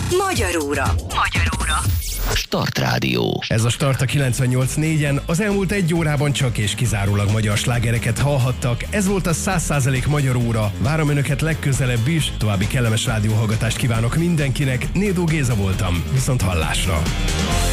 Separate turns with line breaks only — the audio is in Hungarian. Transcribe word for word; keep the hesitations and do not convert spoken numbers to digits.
Magyar óra. Magyar óra.
Start Rádió.
Ez a Start a kilencvennyolc négyen. Az elmúlt egy órában csak és kizárólag magyar slágereket hallhattak. Ez volt a száz százalék Magyar óra. Várom önöket legközelebb is. További kellemes rádióhallgatást kívánok mindenkinek. Nédó Géza voltam. Viszont hallásra.